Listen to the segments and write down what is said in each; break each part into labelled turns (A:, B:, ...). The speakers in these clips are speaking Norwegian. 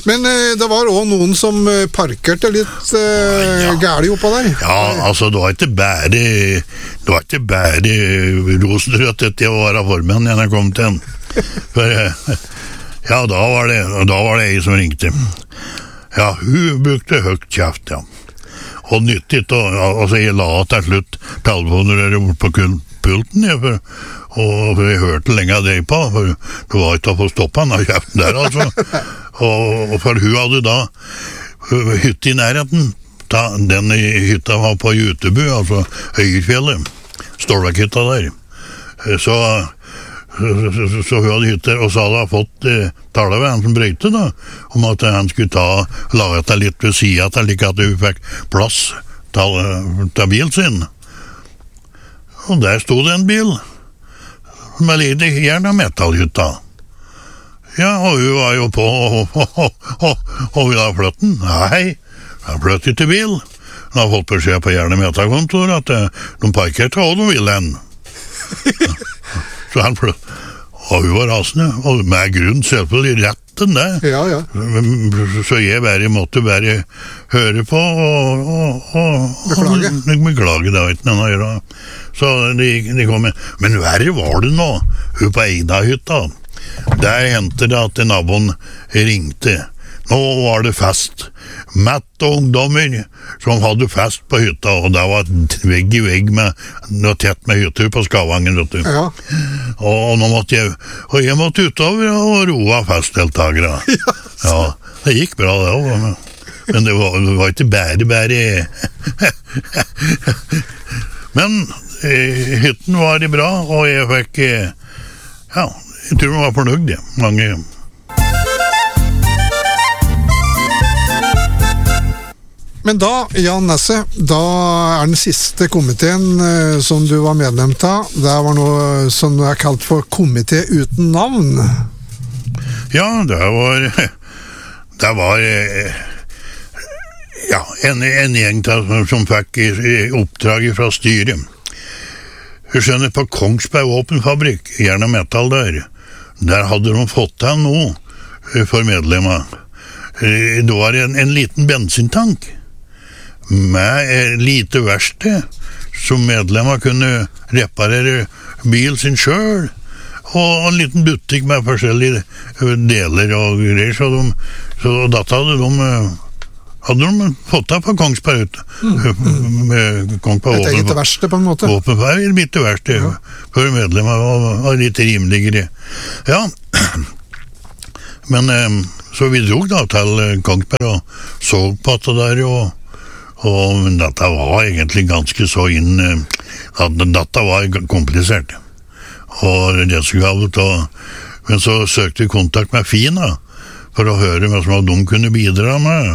A: Men det var også noen som parkerte litt gærlig oppå der.
B: Ja, altså, det var ikke bare rosenrødt etter å være formann når jeg kom til den. For, ja, da var det jeg som ringte. Ja, hun brukte høyt kjeft, ja. Og nyttigt, altså jeg la til slutt telefoner bort på pulten, ja, for jeg hørte lenge av deg på, for det var ikke å få stoppet han av kjeften der, altså. Og for hun hadde da hytte i nærheten, den hytta var på Jutebu, altså Øyerfjellet, Stålvekkhytta der. Så hun hadde hytter, og så hadde hun fått tale ved han som brøyte da, om at han skulle lage det litt ved siden til, like at hun fikk plass til bilen sin. Og der stod det en bil med litt jern av metallhytta. Ja, og hun var jo på og ville ha flytt den. Nei, han flytt ikke bil. Han har fått beskjed på jern- og metallkontor at de parkerte og de ville den. Så han flytt. Og hun var rasende, og med grunn selvfølgelig retten det.
A: Ja, ja.
B: Så jeg måtte bare høre på og beklage det, ikke noe å gjøre. Så de kom med. Men verre var det nå, hun på Eida-hytta. Der hentet det at naboen ringte. Nå var det fest. Mett og ungdommer som hadde fest på hytta, og det var vegg i vegg med noe tett med hytter på Skavangen, vet du.
A: Ja.
B: Og nå måtte jeg måtte utover og roe festdeltagere. Ja, det gikk bra det også, men det var ikke bare. Men hytten var bra, og jeg fikk, ja, jeg tror de var fornøyd, mange.
A: Men da, Jan Nesse, da den siste komiteen som du var medlem av, det var noe som er kalt for komité uten navn.
B: Ja, det var ja, en gjeng som fikk oppdrag fra styret. Jeg skjønner, på Kongsberg Våpenfabrikk, jern og metall der hadde de fått til noe for medlemmer. Det var en liten bensintank med lite verksted som medlemmer kunne reparere bil sin selv, og en liten butikk med forskjellige deler og greier, så dette hadde de fått av på Kongsberg med Kongsberg
A: et eget verksted på en måte.
B: Et bitte verksted for medlemmer og litt rimeligere. Ja, men så vi drog da til Kongsberg og så på det der, og dette var egentlig ganske så dette var komplisert, og rettsgavet, men så søkte vi kontakt med Fina for å høre hva som de kunne bidra med,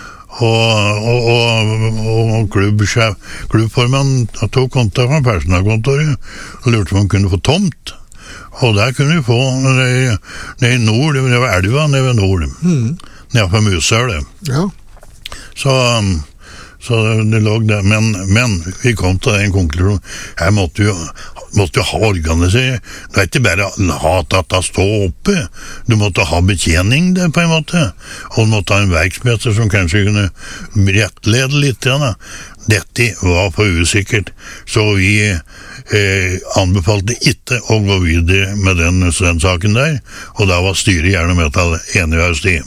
B: og klubbformann tok kontakt med personalkontoret og lurte om han kunne få tomt, og der kunne vi få nede i nord, det var elva nede ved nord, nede på Musøle.
A: Ja.
B: Så det lå der, men vi kom til den konklusjonen, her måtte jo ha organisert, det ikke bare ha at det stå oppe, du måtte ha betjening der på en måte, og du måtte ha en verksmester som kanskje kunne rettlede litt, dette var for usikkert, så vi anbefalte ikke å gå videre med den saken der, og da var styret gjerne med til enig av sti.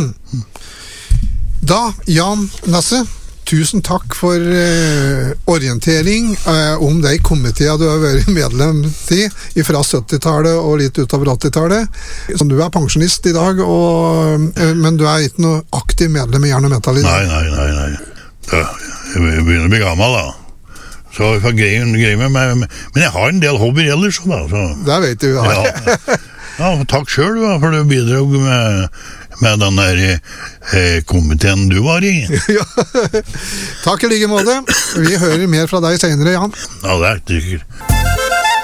A: Da, Jan Nesse, tusen takk for orientering om de komiteer du har vært medlem til fra 70-tallet og litt utover 80-tallet. Du er pensjonist i dag, men du er ikke noe aktiv medlem i jern og metall i dag.
B: Nei. Jeg begynner å bli gammel da. Så jeg får greie med meg, men jeg har en del hobbyer ellers da. Så.
A: Det vet du, ja.
B: Ja, takk selv da, for du bidrog med den der komiteen du var i.
A: Ja, takk i like måte. Vi hører mer fra deg senere, Jan.
B: Ja, det er sikkert.